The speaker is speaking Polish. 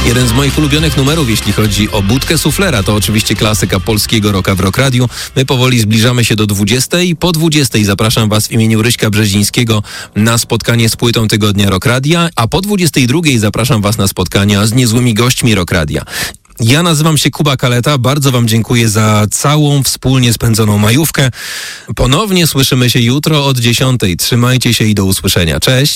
Jeden z moich ulubionych numerów, jeśli chodzi o Budkę Suflera, to oczywiście klasyka polskiego rocka w Rock Radio. My powoli zbliżamy się do 20. Po 20. zapraszam Was w imieniu Ryśka Brzezińskiego na spotkanie z płytą Tygodnia Rock Radia, a po 22. zapraszam Was na spotkania z niezłymi gośćmi Rock Radia. Ja nazywam się Kuba Kaleta, bardzo Wam dziękuję za całą wspólnie spędzoną majówkę. Ponownie słyszymy się jutro od 10. Trzymajcie się i do usłyszenia. Cześć!